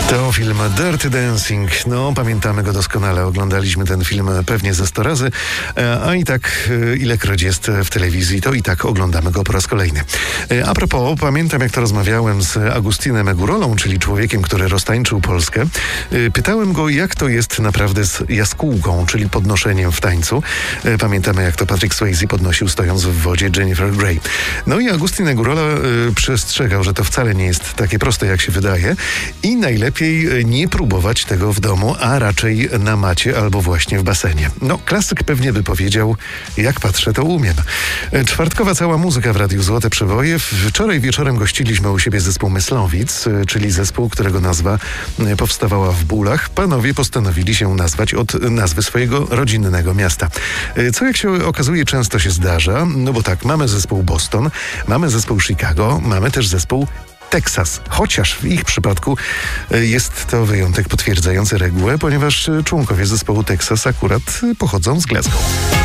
To film Dirty Dancing. No, pamiętamy go doskonale. Oglądaliśmy ten film pewnie ze 100 razy, a i tak ilekroć jest w telewizji, to i tak oglądamy go po raz kolejny. A propos, pamiętam jak to rozmawiałem z Agustinem Egurolą, czyli człowiekiem, który roztańczył Polskę. Pytałem go, jak to jest naprawdę z jaskółką, czyli podnoszeniem w tańcu. Pamiętamy, jak to Patrick Swayze podnosił stojąc w wodzie Jennifer Grey. No i Agustin Egurola przestrzegał, że to wcale nie jest takie proste, jak się wydaje i najlepiej nie próbować tego w domu, a raczej na macie albo właśnie w basenie. No, klasyk pewnie by powiedział, jak patrzę, to umiem. Czwartkowa cała muzyka w Radiu Złote Przeboje. Wczoraj wieczorem gościliśmy u siebie zespół Myslowic, czyli zespół, którego nazwa powstawała w Bólach. Panowie postanowili się nazwać od nazwy swojego rodzinnego miasta. Co jak się okazuje często się zdarza, no bo tak, mamy zespół Boston, mamy zespół Chicago, mamy też zespół Teksas, chociaż w ich przypadku jest to wyjątek potwierdzający regułę, ponieważ członkowie zespołu Teksas akurat pochodzą z Glasgow.